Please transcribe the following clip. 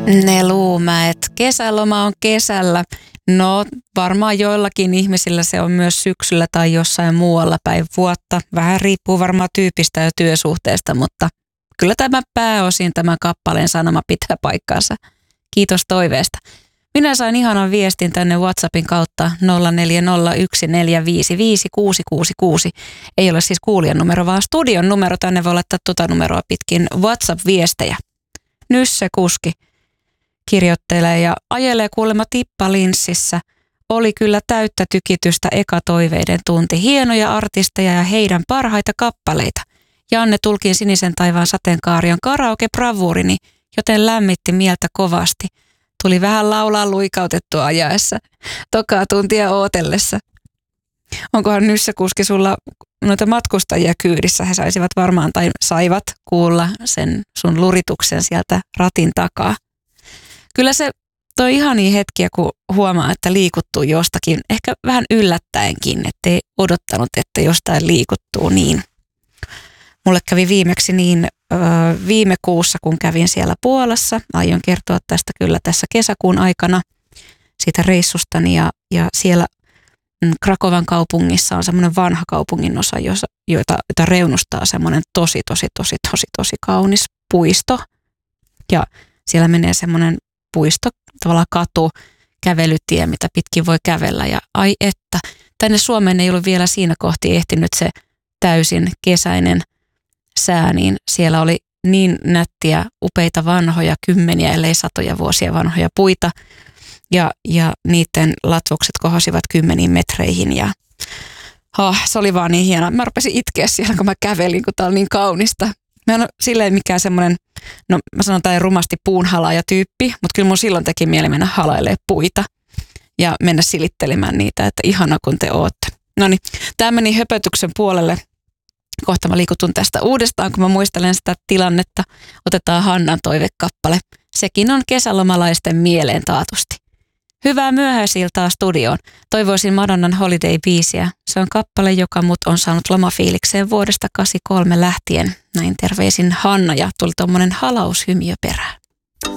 Ne luumäet. Kesäloma on kesällä. No, varmaan joillakin ihmisillä se on myös syksyllä tai jossain muualla päin vuotta. Vähän riippuu varmaan tyypistä ja työsuhteesta, mutta kyllä pääosin tämän kappaleen sanoma pitää paikkaansa. Kiitos toiveesta. Minä sain ihanan viestin tänne WhatsAppin kautta 0401455666. Ei ole siis kuulijan numero, vaan studion numero. Tänne voi laittaa tuota numeroa pitkin WhatsApp-viestejä. Nysse kuski kirjoittelee ja ajelee kuulemma tippalinssissä. Oli kyllä täyttä tykitystä eka toiveiden tunti. Hienoja artisteja ja heidän parhaita kappaleita. Janne Tulkin Sinisen taivaan sateenkaari on karaoke-bravuurini, joten lämmitti mieltä kovasti. Tuli vähän laulaa luikautettua ajaessa, tokaa tuntia ootellessa. Onkohan Nyssä kuski sulla noita matkustajia kyydissä? He saisivat varmaan tai saivat kuulla sen sun lurituksen sieltä ratin takaa. Kyllä se toi ihania hetkiä, kun huomaa, että liikuttuu jostakin, ehkä vähän yllättäenkin, ettei odottanut, että jostain liikuttuu niin. Mulle kävi viimeksi niin viime kuussa, kun kävin siellä Puolassa. Aion kertoa tästä kyllä tässä kesäkuun aikana siitä reissustani ja siellä Krakowan kaupungissa on semmoinen vanha kaupunginosa, jota reunustaa semmoinen tosi kaunis puisto. Ja siellä menee semmoinen puisto, tavallaan katu, kävelytie, mitä pitkin voi kävellä. Ja ai että, tänne Suomeen ei ollut vielä siinä kohti ehtinyt se täysin kesäinen sää, niin siellä oli niin nättiä, upeita vanhoja, kymmeniä, ellei satoja vuosia vanhoja puita. Ja niiden latvukset kohosivat 10 metreihin ja se oli vaan niin hienoa. Mä rupesin itkeä siellä, kun mä kävelin, kun tää oli niin kaunista. Mä en ole silleen mikään semmoinen, no mä sanon tai rumasti puunhalaaja tyyppi, mutta kyllä mun silloin teki mieli mennä halailemaan puita ja mennä silittelemään niitä, että ihana kun te ootte. Noniin, tää meni höpötyksen puolelle. Kohta mä liikutun tästä uudestaan, kun mä muistelen sitä tilannetta. Otetaan Hannan toivekappale. Sekin on kesälomalaisten mieleen taatusti. Hyvää myöhäisiltaa studioon. Toivoisin Madonnan Holiday-biisiä. Se on kappale, joka mut on saanut lomafiilikseen vuodesta 1983 lähtien. Näin terveisin Hanna ja tuli tommonen halaushymiö perään.